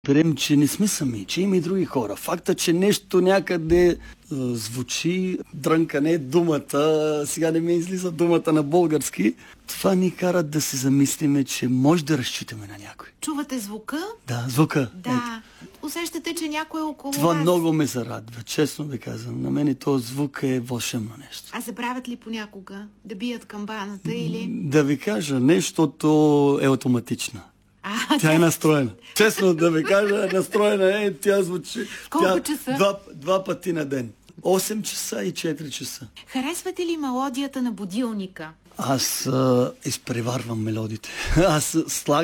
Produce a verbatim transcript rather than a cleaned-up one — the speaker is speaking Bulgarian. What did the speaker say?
Прием, че не сме сами, че има и други хора. Факта, че нещо някъде е, звучи, дрънкане думата, сега не ми излиза думата на български, това ни кара да се замислиме, че може да разчитаме на някой. Чувате звука? Да, звука. Да. Ето. Усещате, че някой е около Това вас. много ме зарадва, честно ви казвам. На мен и този звук е вълшебно нещо. А забравят ли понякога да бият камбаната или... Да ви кажа, нещото е автоматично. А, Тя е настроена. Честно да ви кажа, настроена е, тя звучи. Колко тя, часа? Два, два пъти на ден. осем часа и четири часа. Харесвате ли мелодията на будилника? Аз а, изпреварвам мелодите. Аз слагам